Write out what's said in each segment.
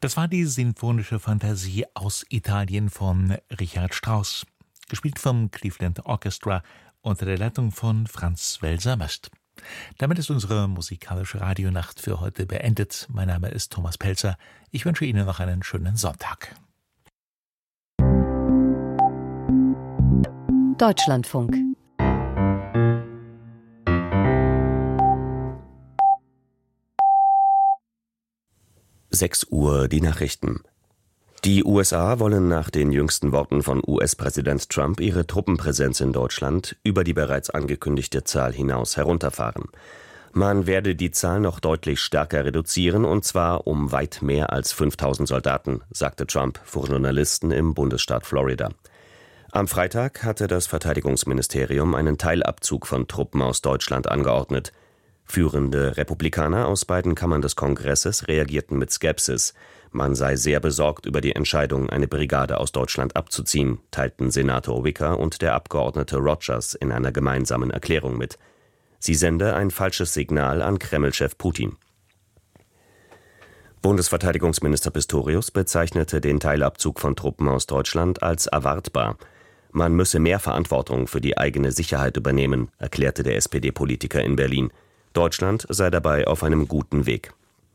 Das war die Sinfonische Fantasie aus Italien von Richard Strauss, gespielt vom Cleveland Orchestra unter der Leitung von Franz Welser-Möst. Damit ist unsere musikalische Radionacht für heute beendet. Mein Name ist Thomas Pelzer. Ich wünsche Ihnen noch einen schönen Sonntag. Deutschlandfunk. Uhr die Nachrichten. Die USA wollen nach den jüngsten Worten von US-Präsident Trump ihre Truppenpräsenz in Deutschland über die bereits angekündigte Zahl hinaus herunterfahren. Man werde die Zahl noch deutlich stärker reduzieren, und zwar um weit mehr als 5.000 Soldaten, sagte Trump vor Journalisten im Bundesstaat Florida. Am Freitag hatte das Verteidigungsministerium einen Teilabzug von Truppen aus Deutschland angeordnet. Führende Republikaner aus beiden Kammern des Kongresses reagierten mit Skepsis. Man sei sehr besorgt über die Entscheidung, eine Brigade aus Deutschland abzuziehen, teilten Senator Wicker und der Abgeordnete Rogers in einer gemeinsamen Erklärung mit. Sie sende ein falsches Signal an Kreml-Chef Putin. Bundesverteidigungsminister Pistorius bezeichnete den Teilabzug von Truppen aus Deutschland als erwartbar. Man müsse mehr Verantwortung für die eigene Sicherheit übernehmen, erklärte der SPD-Politiker in Berlin. Deutschland sei dabei auf einem guten Weg.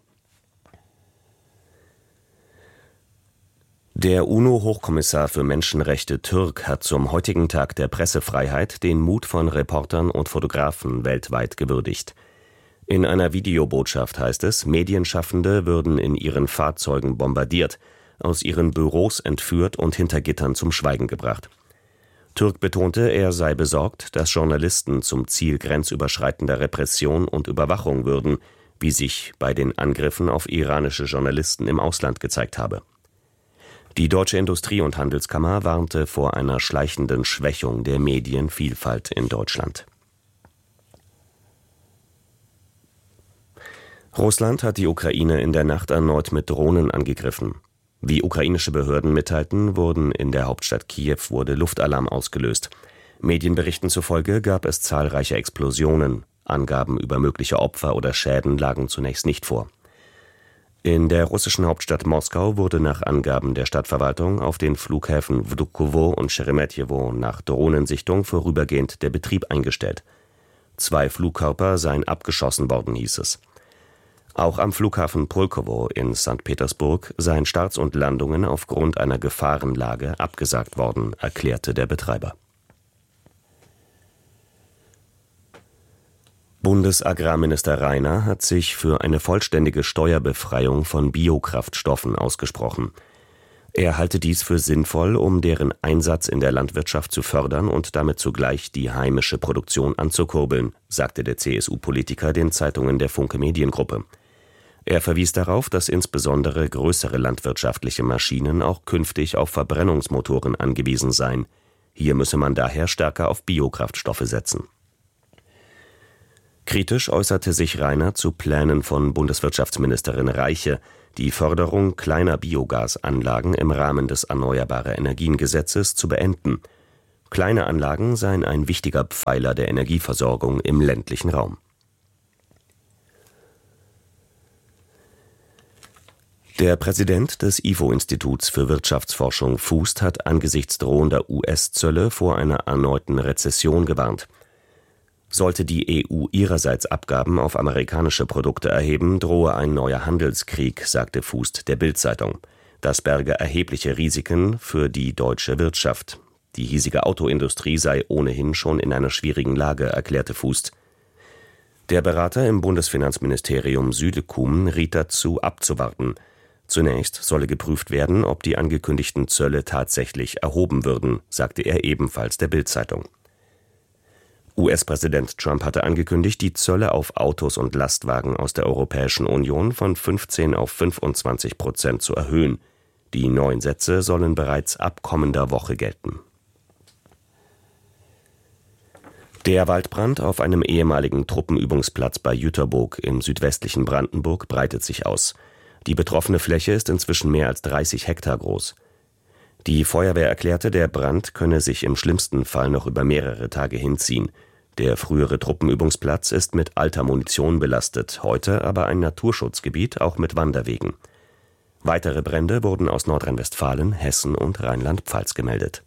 Der UNO-Hochkommissar für Menschenrechte Türk hat zum heutigen Tag der Pressefreiheit den Mut von Reportern und Fotografen weltweit gewürdigt. In einer Videobotschaft heißt es, Medienschaffende würden in ihren Fahrzeugen bombardiert, aus ihren Büros entführt und hinter Gittern zum Schweigen gebracht. Türk betonte, er sei besorgt, dass Journalisten zum Ziel grenzüberschreitender Repression und Überwachung würden, wie sich bei den Angriffen auf iranische Journalisten im Ausland gezeigt habe. Die Deutsche Industrie- und Handelskammer warnte vor einer schleichenden Schwächung der Medienvielfalt in Deutschland. Russland hat die Ukraine in der Nacht erneut mit Drohnen angegriffen. Wie ukrainische Behörden mitteilten, in der Hauptstadt Kiew wurde Luftalarm ausgelöst. Medienberichten zufolge gab es zahlreiche Explosionen. Angaben über mögliche Opfer oder Schäden lagen zunächst nicht vor. In der russischen Hauptstadt Moskau wurde nach Angaben der Stadtverwaltung auf den Flughäfen Vnukovo und Scheremetjewo nach Drohnensichtung vorübergehend der Betrieb eingestellt. 2 Flugkörper seien abgeschossen worden, hieß es. Auch am Flughafen Pulkowo in St. Petersburg seien Starts und Landungen aufgrund einer Gefahrenlage abgesagt worden, erklärte der Betreiber. Bundesagrarminister Rainer hat sich für eine vollständige Steuerbefreiung von Biokraftstoffen ausgesprochen. Er halte dies für sinnvoll, um deren Einsatz in der Landwirtschaft zu fördern und damit zugleich die heimische Produktion anzukurbeln, sagte der CSU-Politiker den Zeitungen der Funke Mediengruppe. Er verwies darauf, dass insbesondere größere landwirtschaftliche Maschinen auch künftig auf Verbrennungsmotoren angewiesen seien. Hier müsse man daher stärker auf Biokraftstoffe setzen. Kritisch äußerte sich Rainer zu Plänen von Bundeswirtschaftsministerin Reiche, die Förderung kleiner Biogasanlagen im Rahmen des Erneuerbare-Energien-Gesetzes zu beenden. Kleine Anlagen seien ein wichtiger Pfeiler der Energieversorgung im ländlichen Raum. Der Präsident des IFO-Instituts für Wirtschaftsforschung Fußt hat angesichts drohender US-Zölle vor einer erneuten Rezession gewarnt. Sollte die EU ihrerseits Abgaben auf amerikanische Produkte erheben, drohe ein neuer Handelskrieg, sagte Fußt der Bild-Zeitung. Das berge erhebliche Risiken für die deutsche Wirtschaft. Die hiesige Autoindustrie sei ohnehin schon in einer schwierigen Lage, erklärte Fußt. Der Berater im Bundesfinanzministerium Südekum riet dazu, abzuwarten. Zunächst solle geprüft werden, ob die angekündigten Zölle tatsächlich erhoben würden, sagte er ebenfalls der Bild-Zeitung. US-Präsident Trump hatte angekündigt, die Zölle auf Autos und Lastwagen aus der Europäischen Union von 15 auf 25% zu erhöhen. Die neuen Sätze sollen bereits ab kommender Woche gelten. Der Waldbrand auf einem ehemaligen Truppenübungsplatz bei Jüterboog im südwestlichen Brandenburg breitet sich aus. Die betroffene Fläche ist inzwischen mehr als 30 Hektar groß. Die Feuerwehr erklärte, der Brand könne sich im schlimmsten Fall noch über mehrere Tage hinziehen. Der frühere Truppenübungsplatz ist mit alter Munition belastet, heute aber ein Naturschutzgebiet, auch mit Wanderwegen. Weitere Brände wurden aus Nordrhein-Westfalen, Hessen und Rheinland-Pfalz gemeldet.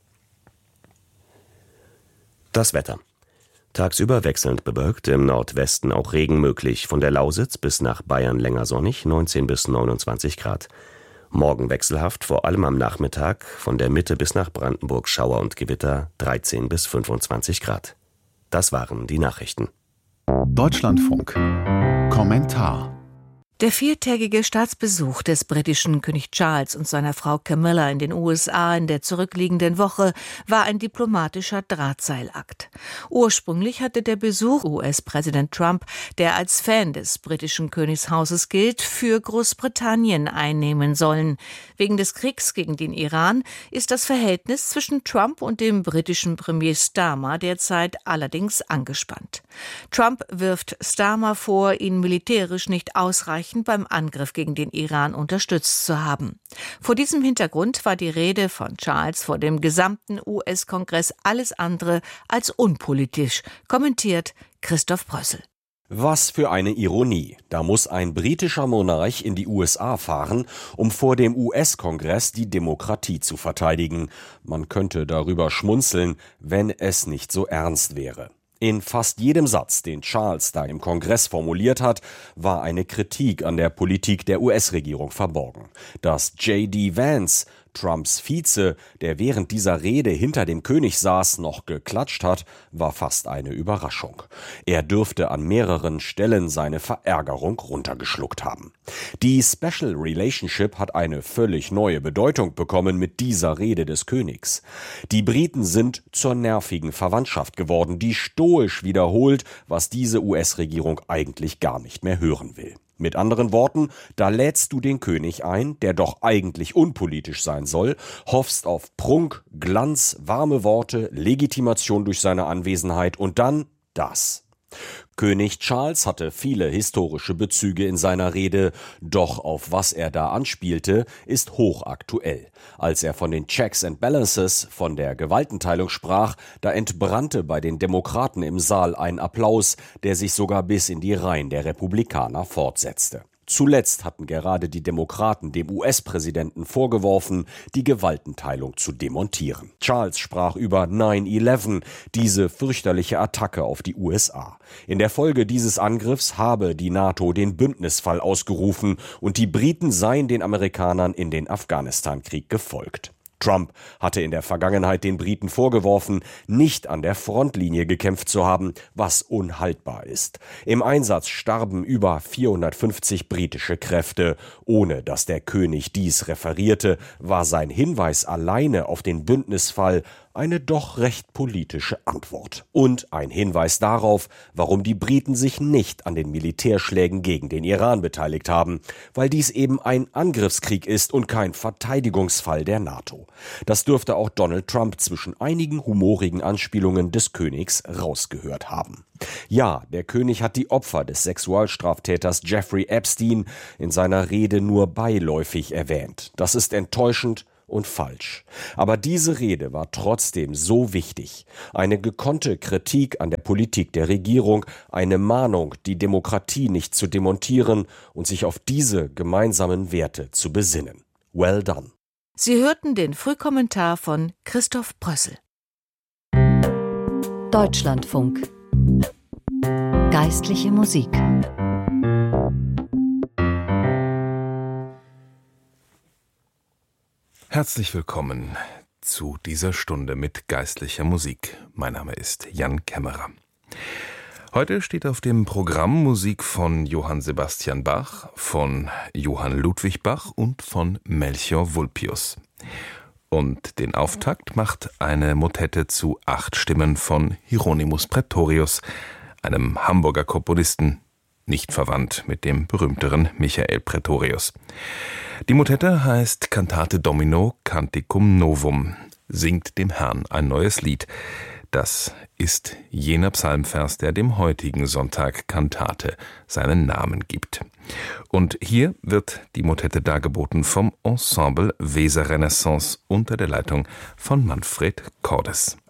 Das Wetter. Tagsüber wechselnd bewölkt, im Nordwesten auch Regen möglich, von der Lausitz bis nach Bayern länger sonnig, 19 bis 29 Grad. Morgen wechselhaft, vor allem am Nachmittag, von der Mitte bis nach Brandenburg Schauer und Gewitter, 13 bis 25 Grad. Das waren die Nachrichten. Deutschlandfunk. Kommentar. Der 4-tägige Staatsbesuch des britischen König Charles und seiner Frau Camilla in den USA in der zurückliegenden Woche war ein diplomatischer Drahtseilakt. Ursprünglich hatte der Besuch US-Präsident Trump, der als Fan des britischen Königshauses gilt, für Großbritannien einnehmen sollen. Wegen des Kriegs gegen den Iran ist das Verhältnis zwischen Trump und dem britischen Premier Starmer derzeit allerdings angespannt. Trump wirft Starmer vor, ihn militärisch nicht ausreichend beim Angriff gegen den Iran unterstützt zu haben. Vor diesem Hintergrund war die Rede von Charles vor dem gesamten US-Kongress alles andere als unpolitisch, kommentiert Christoph Prössel. Was für eine Ironie. Da muss ein britischer Monarch in die USA fahren, um vor dem US-Kongress die Demokratie zu verteidigen. Man könnte darüber schmunzeln, wenn es nicht so ernst wäre. In fast jedem Satz, den Charles da im Kongress formuliert hat, war eine Kritik an der Politik der US-Regierung verborgen. Dass J.D. Vance, Trumps Vize, der während dieser Rede hinter dem König saß, noch geklatscht hat, war fast eine Überraschung. Er dürfte an mehreren Stellen seine Verärgerung runtergeschluckt haben. Die Special Relationship hat eine völlig neue Bedeutung bekommen mit dieser Rede des Königs. Die Briten sind zur nervigen Verwandtschaft geworden, die stoisch wiederholt, was diese US-Regierung eigentlich gar nicht mehr hören will. Mit anderen Worten, da lädst du den König ein, der doch eigentlich unpolitisch sein soll, hoffst auf Prunk, Glanz, warme Worte, Legitimation durch seine Anwesenheit und dann das. König Charles hatte viele historische Bezüge in seiner Rede, doch auf was er da anspielte, ist hochaktuell. Als er von den Checks and Balances, von der Gewaltenteilung sprach, da entbrannte bei den Demokraten im Saal ein Applaus, der sich sogar bis in die Reihen der Republikaner fortsetzte. Zuletzt hatten gerade die Demokraten dem US-Präsidenten vorgeworfen, die Gewaltenteilung zu demontieren. Charles sprach über 9/11, diese fürchterliche Attacke auf die USA. In der Folge dieses Angriffs habe die NATO den Bündnisfall ausgerufen und die Briten seien den Amerikanern in den Afghanistan-Krieg gefolgt. Trump hatte in der Vergangenheit den Briten vorgeworfen, nicht an der Frontlinie gekämpft zu haben, was unhaltbar ist. Im Einsatz starben über 450 britische Kräfte. Ohne dass der König dies referierte, war sein Hinweis alleine auf den Bündnisfall eine doch recht politische Antwort. Und ein Hinweis darauf, warum die Briten sich nicht an den Militärschlägen gegen den Iran beteiligt haben, weil dies eben ein Angriffskrieg ist und kein Verteidigungsfall der NATO. Das dürfte auch Donald Trump zwischen einigen humorigen Anspielungen des Königs rausgehört haben. Ja, der König hat die Opfer des Sexualstraftäters Jeffrey Epstein in seiner Rede nur beiläufig erwähnt. Das ist enttäuschend und falsch. Aber diese Rede war trotzdem so wichtig. Eine gekonnte Kritik an der Politik der Regierung, eine Mahnung, die Demokratie nicht zu demontieren und sich auf diese gemeinsamen Werte zu besinnen. Well done. Sie hörten den Frühkommentar von Christoph Prössel. Deutschlandfunk. Geistliche Musik. Herzlich willkommen zu dieser Stunde mit geistlicher Musik. Mein Name ist Jan Kämmerer. Heute steht auf dem Programm Musik von Johann Sebastian Bach, von Johann Ludwig Bach und von Melchior Vulpius. Und den Auftakt macht eine Motette zu 8 Stimmen von Hieronymus Praetorius, einem Hamburger Komponisten, nicht verwandt mit dem berühmteren Michael Praetorius. Die Motette heißt Cantate Domino Canticum Novum, singt dem Herrn ein neues Lied. Das ist jener Psalmvers, der dem heutigen Sonntag Kantate seinen Namen gibt. Und hier wird die Motette dargeboten vom Ensemble Weser Renaissance unter der Leitung von Manfred Cordes.